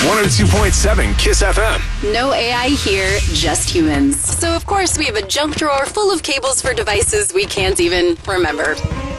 102.7 Kiss FM. No AI here, just humans. So, of course, we have a junk drawer full of cables for devices we can't even remember.